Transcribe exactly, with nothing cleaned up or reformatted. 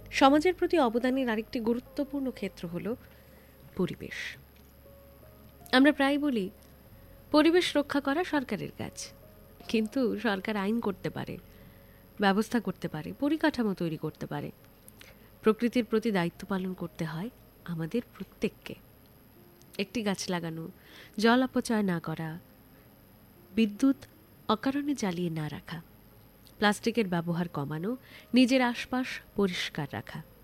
সমাজের প্রতি অবদানের আরেকটি গুরুত্বপূর্ণ ক্ষেত্র হল পরিবেশ। আমরা প্রায় বলি পরিবেশ রক্ষা করা সরকারের কাজ, কিন্তু সরকার আইন করতে পারে, ব্যবস্থা করতে পারে, পরিকাঠামো তৈরি করতে পারে। প্রকৃতির প্রতি দায়িত্ব পালন করতে হয় আমাদের প্রত্যেককে। একটি গাছ লাগানো, জল অপচয় না করা, বিদ্যুৎ অকারণে জ্বালিয়ে না রাখা, প্লাস্টিকের ব্যবহার কমানো, নিজের আশপাশ পরিষ্কার রাখা।